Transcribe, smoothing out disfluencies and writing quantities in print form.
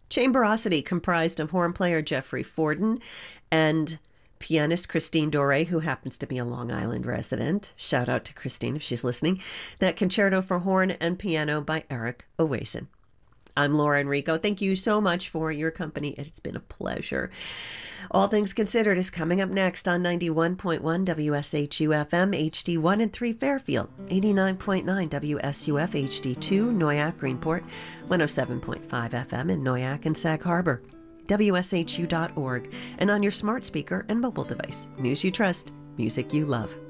Chamberosity, comprised of horn player Jeffrey Forden and pianist Christine Dore, who happens to be a Long Island resident. Shout out to Christine if she's listening. That concerto for horn and piano by Eric Owason. I'm Laura Enrico. Thank you so much for your company. It's been a pleasure. All Things Considered is coming up next on 91.1 WSHU FM HD1 and 3 Fairfield, 89.9 WSUF HD2 Noyak Greenport, 107.5 FM in Noyak and Sag Harbor, WSHU.org, and on your smart speaker and mobile device. News you trust, music you love.